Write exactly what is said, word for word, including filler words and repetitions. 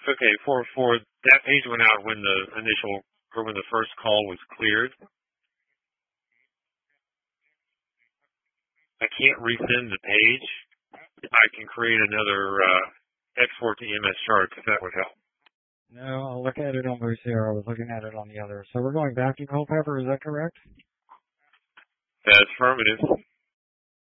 Okay, for for that page went out when the initial or when the first call was cleared. I can't resend the page. I can create another uh, export to M S charts if that would help. No, I'll look at it on both here. I was looking at it on the other. So we're going back to Culpeper, is that correct? That's affirmative.